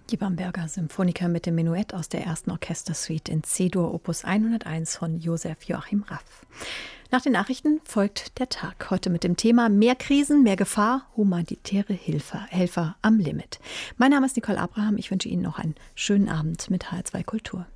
Die Bamberger Symphoniker mit dem Menuett aus der ersten Orchestersuite in C-Dur Opus 101 von Josef Joachim Raff. Nach den Nachrichten folgt der Tag. Heute mit dem Thema Mehr Krisen, mehr Gefahr, humanitäre Helfer am Limit. Mein Name ist Nicole Abraham. Ich wünsche Ihnen noch einen schönen Abend mit HR2 Kultur.